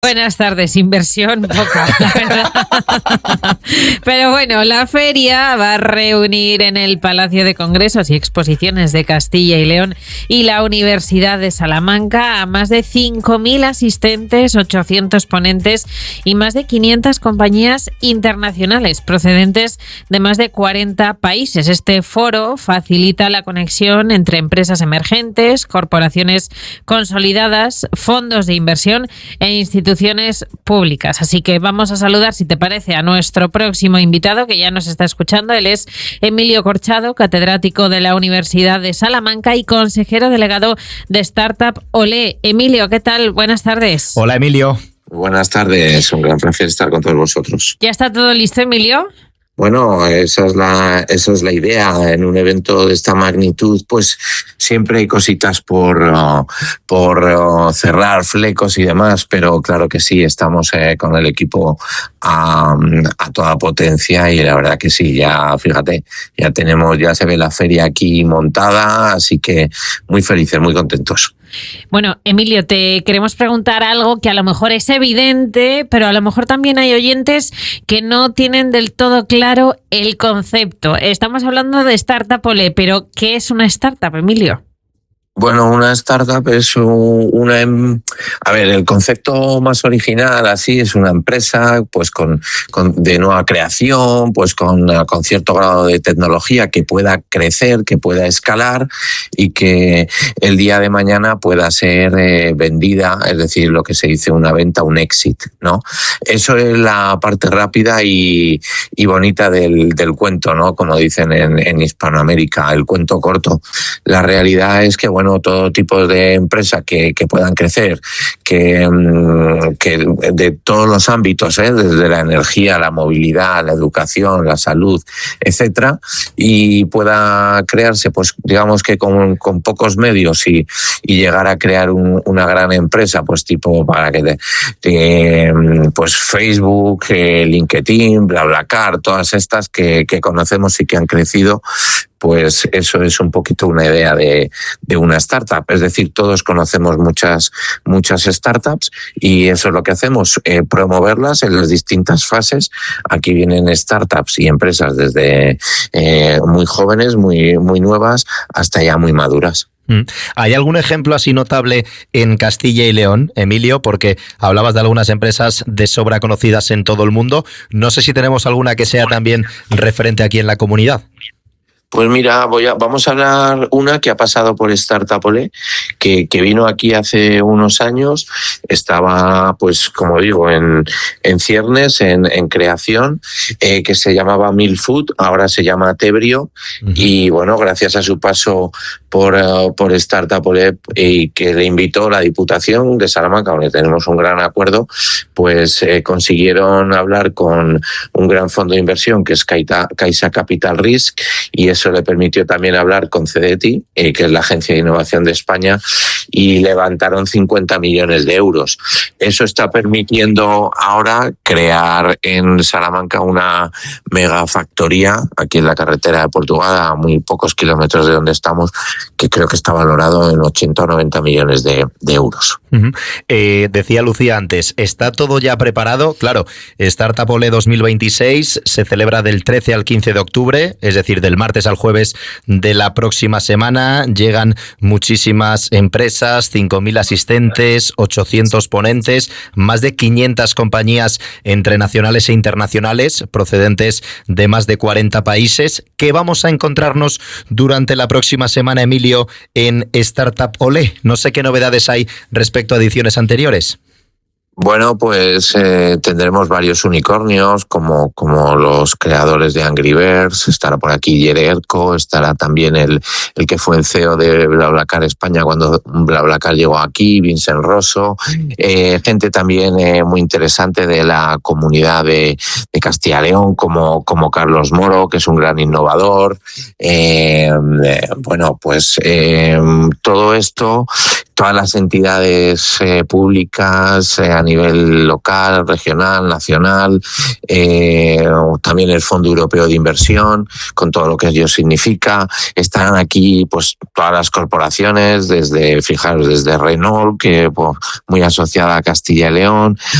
Buenas tardes, inversión poca, la verdad. Pero bueno, la feria va a reunir en el Palacio de Congresos y Exposiciones de Castilla y León y la Universidad de Salamanca a más de 5.000 asistentes, 800 ponentes y más de 500 compañías internacionales procedentes de más de 40 países. Este foro facilita la conexión entre empresas emergentes, corporaciones consolidadas, fondos de inversión e instituciones públicas. Así que vamos a saludar, si te parece, a nuestro próximo invitado que ya nos está escuchando. Él es Emilio Corchado, catedrático de la Universidad de Salamanca y consejero delegado de Startup Olé. Emilio, ¿qué tal? Buenas tardes. Hola, Emilio. Buenas tardes, un gran placer estar con todos vosotros. ¿Ya está todo listo, Emilio? Bueno, esa es la idea. En un evento de esta magnitud, pues siempre hay cositas por cerrar, flecos y demás, pero claro que sí, estamos con el equipo a toda potencia y la verdad que sí, ya fíjate, ya se ve la feria aquí montada, así que muy felices, muy contentos. Bueno, Emilio, te queremos preguntar algo que a lo mejor es evidente, pero a lo mejor también hay oyentes que no tienen del todo claro el concepto. Estamos hablando de Startup Olé, pero ¿qué es una startup, Emilio? Bueno, una startup es el concepto más original así es una empresa pues de nueva creación, pues con cierto grado de tecnología que pueda crecer, que pueda escalar y que el día de mañana pueda ser vendida, es decir, lo que se dice una venta, un exit, ¿no? Eso es la parte rápida y bonita del cuento, ¿no? Como dicen en Hispanoamérica, el cuento corto. La realidad es que todo tipo de empresas que puedan crecer, que de todos los ámbitos, desde la energía, la movilidad, la educación, la salud, etcétera, y pueda crearse, pues digamos que con pocos medios y llegar a crear una gran empresa, pues tipo para que pues Facebook, LinkedIn, BlaBlaCar, todas estas que conocemos y que han crecido. Pues eso es un poquito una idea de una startup. Es decir, todos conocemos muchas startups y eso es lo que hacemos, promoverlas en las distintas fases. Aquí vienen startups y empresas desde muy jóvenes, muy nuevas, hasta ya muy maduras. ¿Hay algún ejemplo así notable en Castilla y León, Emilio? Porque hablabas de algunas empresas de sobra conocidas en todo el mundo. No sé si tenemos alguna que sea también referente aquí en la comunidad. Pues mira, vamos a hablar una que ha pasado por Startup Olé, que vino aquí hace unos años, estaba, pues como digo, en ciernes, en creación, que se llamaba Milfood, ahora se llama Tebrio, y bueno, gracias a su paso por Startup Olé y que le invitó la Diputación de Salamanca, donde tenemos un gran acuerdo, pues consiguieron hablar con un gran fondo de inversión que es Caixa Capital Risk, y eso le permitió también hablar con CDTI, que es la Agencia de Innovación de España, y levantaron 50 millones de euros. Eso está permitiendo ahora crear en Salamanca una megafactoría, aquí en la carretera de Portugal, a muy pocos kilómetros de donde estamos, que creo que está valorado en 80 o 90 millones de euros. Decía Lucía antes, ¿está todo ya preparado? Claro, Startup Olé 2026 se celebra del 13 al 15 de octubre, es decir, del martes al jueves de la próxima semana. Llegan muchísimas empresas, 5.000 asistentes, 800 ponentes, más de 500 compañías entre nacionales e internacionales procedentes de más de 40 países. ¿Qué vamos a encontrarnos durante la próxima semana, Emilio, en Startup Olé? No sé qué novedades hay respecto a ediciones anteriores. Bueno, pues tendremos varios unicornios como los creadores de Angry Birds, estará por aquí Yererco, estará también el que fue el CEO de BlaBlaCar España cuando BlaBlaCar llegó aquí, Vincent Rosso, gente también muy interesante de la comunidad de Castilla y León como Carlos Moro, que es un gran innovador. Bueno, pues todo todas las entidades públicas a nivel local, regional, nacional, también el Fondo Europeo de Inversión, con todo lo que ello significa. Estarán aquí pues todas las corporaciones, desde Renault, que pues, muy asociada a Castilla y León,